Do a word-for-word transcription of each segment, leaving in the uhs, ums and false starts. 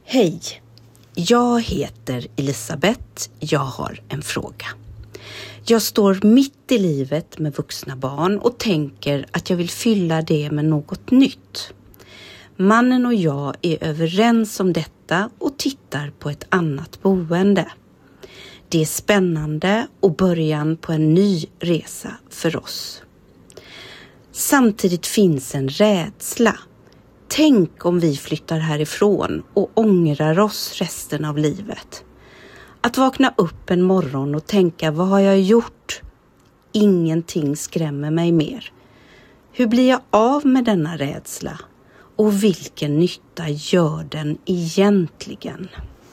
Hej, jag heter Elisabeth. Jag har en fråga. Jag står mitt i livet med vuxna barn och tänker att jag vill fylla det med något nytt. Mannen och jag är överens om detta och tittar på ett annat boende. Det är spännande och början på en ny resa för oss. Samtidigt finns en rädsla. Tänk om vi flyttar härifrån och ångrar oss resten av livet. Att vakna upp en morgon och tänka, vad har jag gjort? Ingenting skrämmer mig mer. Hur blir jag av med denna rädsla? Och vilken nytta gör den egentligen?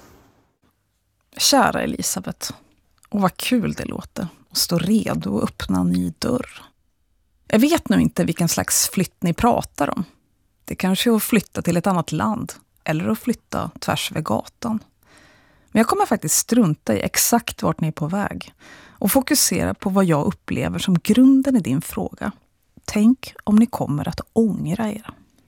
Kära Elisabeth, och vad kul det låter att stå redo och öppna en ny dörr. Jag vet nu inte vilken slags flytt ni pratar om. Det kanske är att flytta till ett annat land eller att flytta tvärs över gatan. Men jag kommer faktiskt strunta i exakt vart ni är på väg och fokusera på vad jag upplever som grunden i din fråga. Tänk om ni kommer att ångra er.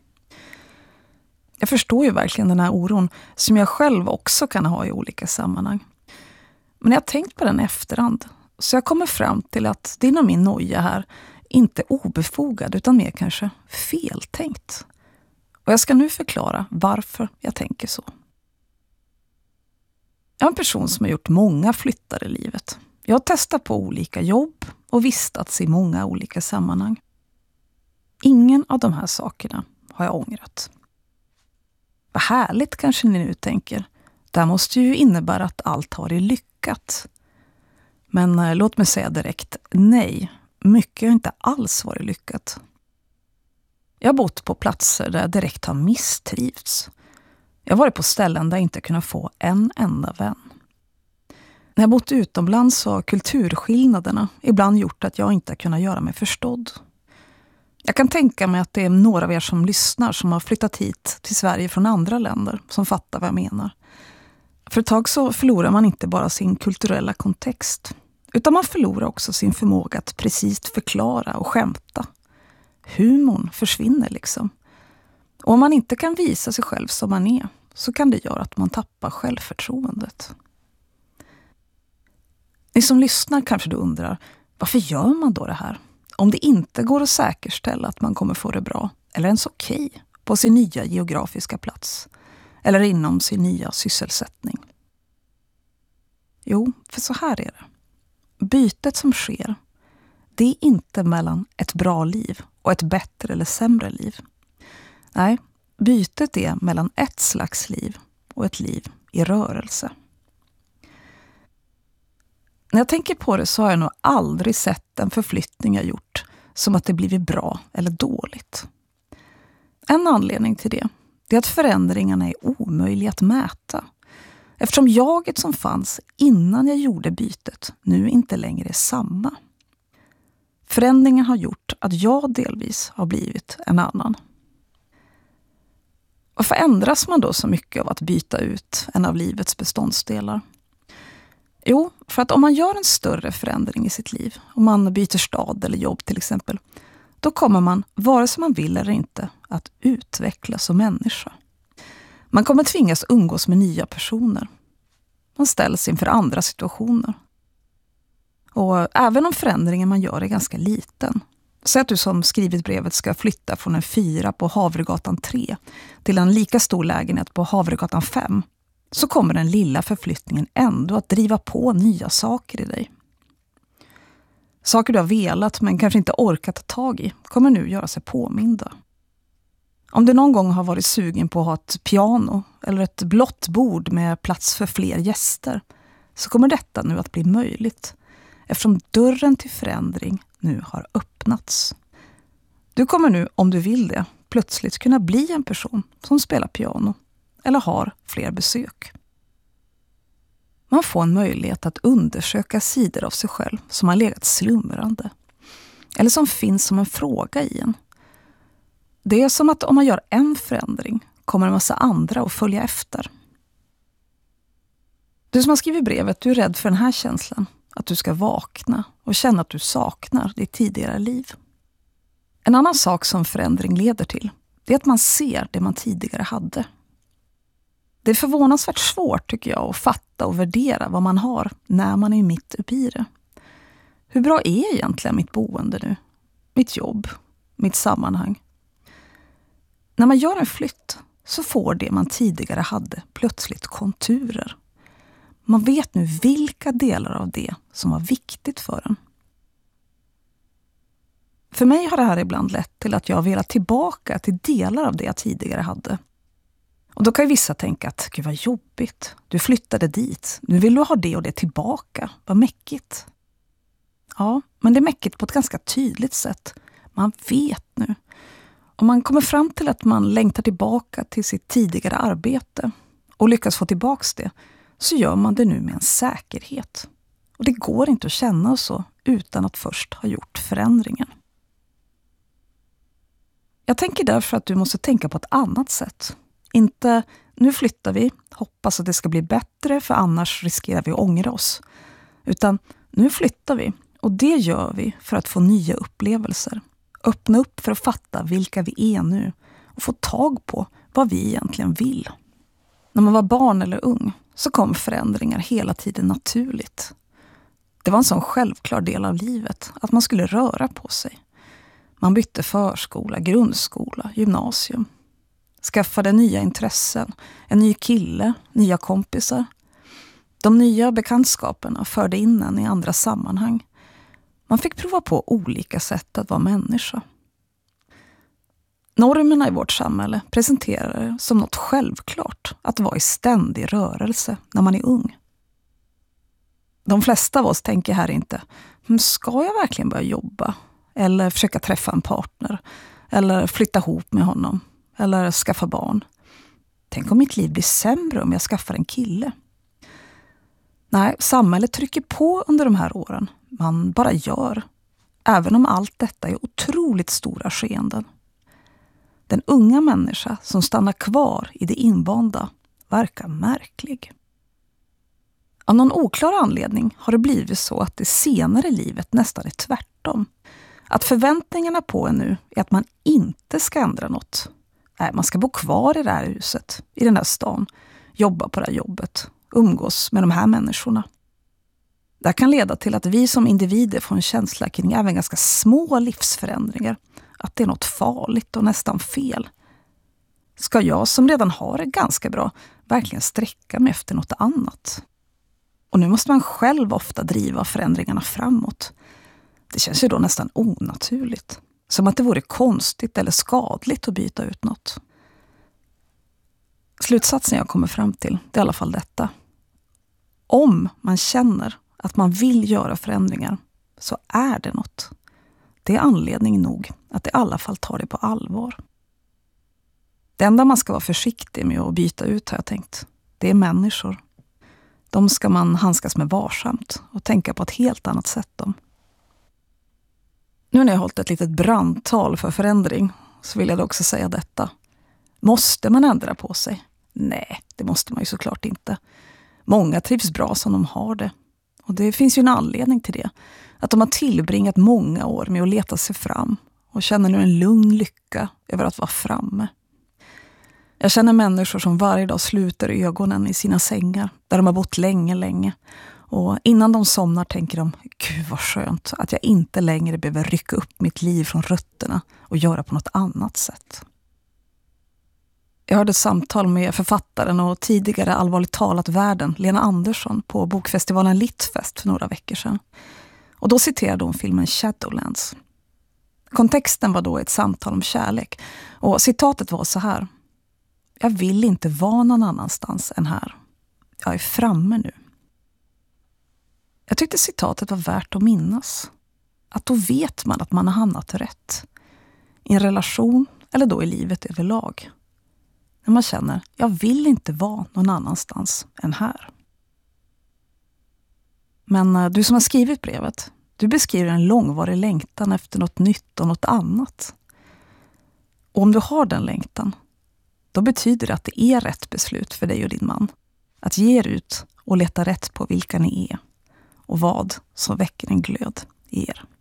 Jag förstår ju verkligen den här oron som jag själv också kan ha i olika sammanhang. Men jag har tänkt på den efterhand så jag kommer fram till att din och min noja här inte är obefogad utan mer kanske feltänkt. Och jag ska nu förklara varför jag tänker så. Jag är en person som har gjort många flyttar i livet. Jag har testat på olika jobb och vistats i många olika sammanhang. Ingen av de här sakerna har jag ångrat. Vad härligt kanske ni nu tänker. Det här måste ju innebära att allt har varit lyckat. Men eh, låt mig säga direkt, nej. Mycket har inte alls varit lyckat. Jag har bott på platser där jag direkt har misstrivts. Jag har varit på ställen där jag inte kunnat få en enda vän. När jag bott utomlands så har kulturskillnaderna ibland gjort att jag inte har kunnat göra mig förstådd. Jag kan tänka mig att det är några av er som lyssnar som har flyttat hit till Sverige från andra länder som fattar vad jag menar. För ett tag så förlorar man inte bara sin kulturella kontext utan man förlorar också sin förmåga att precis förklara och skämta. Humorn försvinner liksom. Och om man inte kan visa sig själv som man är så kan det göra att man tappar självförtroendet. Ni som lyssnar kanske du undrar, varför gör man då det här? Om det inte går att säkerställa att man kommer få det bra eller ens okej på sin nya geografiska plats eller inom sin nya sysselsättning. Jo, för så här är det. Bytet som sker, det är inte mellan ett bra liv och ett bättre eller sämre liv. Nej, bytet är mellan ett slags liv och ett liv i rörelse. När jag tänker på det så har jag nog aldrig sett en förflyttning jag gjort som att det blivit bra eller dåligt. En anledning till det är att förändringarna är omöjliga att mäta. Eftersom jaget som fanns innan jag gjorde bytet nu inte längre är samma. Förändringen har gjort att jag delvis har blivit en annan. Varför ändras man då så mycket av att byta ut en av livets beståndsdelar? Jo, för att om man gör en större förändring i sitt liv, om man byter stad eller jobb till exempel, då kommer man, vare sig man vill eller inte, att utvecklas som människa. Man kommer tvingas umgås med nya personer. Man ställs inför andra situationer. Och även om förändringen man gör är ganska liten, så att du som skrivit brevet ska flytta från en fyra på Havregatan tre till en lika stor lägenhet på Havregatan fem, så kommer den lilla förflyttningen ändå att driva på nya saker i dig. Saker du har velat men kanske inte orkat ta tag i kommer nu göra sig påminda. Om du någon gång har varit sugen på att ha ett piano eller ett blått bord med plats för fler gäster, så kommer detta nu att bli möjligt eftersom dörren till förändring nu har öppnats. Du kommer nu, om du vill det, plötsligt kunna bli en person som spelar piano eller har fler besök. Man får en möjlighet att undersöka sidor av sig själv som har legat slumrande eller som finns som en fråga i en. Det är som att om man gör en förändring kommer en massa andra att följa efter. Du som har skrivit brevet, du är rädd för den här känslan. Att du ska vakna och känna att du saknar ditt tidigare liv. En annan sak som förändring leder till, det är att man ser det man tidigare hade. Det är förvånansvärt svårt tycker jag att fatta och värdera vad man har när man är mitt uppe i det. Hur bra är egentligen mitt boende nu? Mitt jobb? Mitt sammanhang? När man gör en flytt så får det man tidigare hade plötsligt konturer. Man vet nu vilka delar av det som var viktigt för en. För mig har det här ibland lett till att jag har velat tillbaka till delar av det jag tidigare hade. Och då kan ju vissa tänka att, gud vad jobbigt, du flyttade dit, nu vill du ha det och det tillbaka, vad mäckigt. Ja, men det är mäckigt på ett ganska tydligt sätt. Man vet nu. Om man kommer fram till att man längtar tillbaka till sitt tidigare arbete och lyckas få tillbaka det, så gör man det nu med en säkerhet. Och det går inte att känna så utan att först ha gjort förändringen. Jag tänker därför att du måste tänka på ett annat sätt. Inte, nu flyttar vi, hoppas att det ska bli bättre för annars riskerar vi att ångra oss. Utan, nu flyttar vi och det gör vi för att få nya upplevelser. Öppna upp för att fatta vilka vi är nu och få tag på vad vi egentligen vill. När man var barn eller ung så kom förändringar hela tiden naturligt. Det var en sån självklar del av livet att man skulle röra på sig. Man bytte förskola, grundskola, gymnasium. Skaffade nya intressen, en ny kille, nya kompisar. De nya bekantskaperna förde in en i andra sammanhang. Man fick prova på olika sätt att vara människa. Normerna i vårt samhälle presenterar det som något självklart att vara i ständig rörelse när man är ung. De flesta av oss tänker här inte, ska jag verkligen börja jobba? Eller försöka träffa en partner? Eller flytta ihop med honom? Eller skaffa barn? Tänk om mitt liv blir sämre om jag skaffar en kille? Nej, samhället trycker på under de här åren. Man bara gör. Även om allt detta är otroligt stora skeenden. Den unga människa som stannar kvar i det invanda verkar märklig. Av någon oklar anledning har det blivit så att det senare i livet nästan är tvärtom. Att förväntningarna på en nu är att man inte ska ändra något. Nej, man ska bo kvar i det här huset, i den här stan, jobba på det här jobbet, umgås med de här människorna. Det kan leda till att vi som individer får en känsla kring även ganska små livsförändringar. Att det är något farligt och nästan fel. Ska jag som redan har det ganska bra verkligen sträcka mig efter något annat? Och nu måste man själv ofta driva förändringarna framåt. Det känns ju då nästan onaturligt. Som att det vore konstigt eller skadligt att byta ut något. Slutsatsen jag kommer fram till det är i alla fall detta. Om man känner att man vill göra förändringar så är det något. Det är anledning nog att i alla fall ta det på allvar. Det enda man ska vara försiktig med att byta ut har jag tänkt. Det är människor. De ska man handskas med varsamt och tänka på ett helt annat sätt om. Nu när jag har hållit ett litet brandtal för förändring så vill jag också säga detta. Måste man ändra på sig? Nej, det måste man ju såklart inte. Många trivs bra som de har det. Och det finns ju en anledning till det. Att de har tillbringat många år med att leta sig fram och känner nu en lugn lycka över att vara framme. Jag känner människor som varje dag sluter ögonen i sina sängar där de har bott länge, länge. Och innan de somnar tänker de, gud vad skönt att jag inte längre behöver rycka upp mitt liv från rötterna och göra på något annat sätt. Jag hörde ett samtal med författaren och tidigare allvarligt talat värden Lena Andersson på bokfestivalen Littfest för några veckor sedan. Och då citerade hon filmen Shadowlands. Kontexten var då ett samtal om kärlek och citatet var så här. Jag vill inte vara någon annanstans än här. Jag är framme nu. Jag tyckte citatet var värt att minnas. Att då vet man att man har hamnat rätt. I en relation eller då i livet överlag. När man känner, jag vill inte vara någon annanstans än här. Men du som har skrivit brevet, du beskriver en långvarig längtan efter något nytt och något annat. Och om du har den längtan, då betyder det att det är rätt beslut för dig och din man. Att ge er ut och leta rätt på vilka ni är och vad som väcker en glöd i er.